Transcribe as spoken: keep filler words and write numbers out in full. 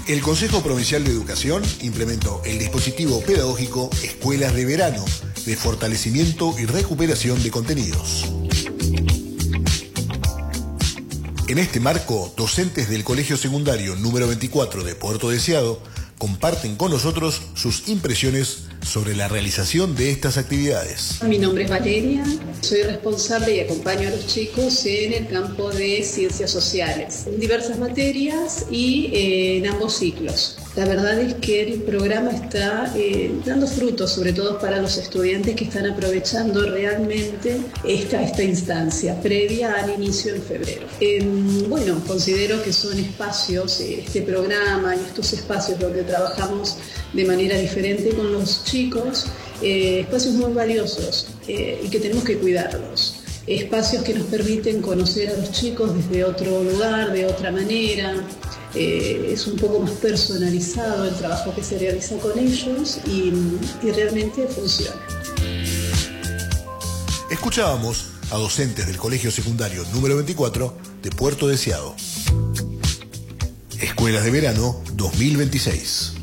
El Consejo Provincial de Educación implementó el dispositivo pedagógico Escuelas de Verano, de fortalecimiento y recuperación de contenidos. En este marco, docentes del Colegio Secundario número veinticuatro de Puerto Deseado comparten con nosotros sus impresiones sobre la realización de estas actividades. Mi nombre es Valeria, soy responsable y acompaño a los chicos en el campo de ciencias sociales, en diversas materias y eh, en ambos ciclos. La verdad es que el programa está eh, dando frutos, sobre todo para los estudiantes que están aprovechando realmente esta, esta instancia previa al inicio en febrero. Eh, bueno, considero que son espacios, eh, este programa y estos espacios donde trabajamos de manera diferente con los chicos, eh, espacios muy valiosos eh, y que tenemos que cuidarlos. Espacios que nos permiten conocer a los chicos desde otro lugar, de otra manera. Eh, es un poco más personalizado el trabajo que se realiza con ellos y, y realmente funciona. Escuchábamos a docentes del Colegio Secundario número veinticuatro de Puerto Deseado. Escuelas de Verano dos mil veintiséis.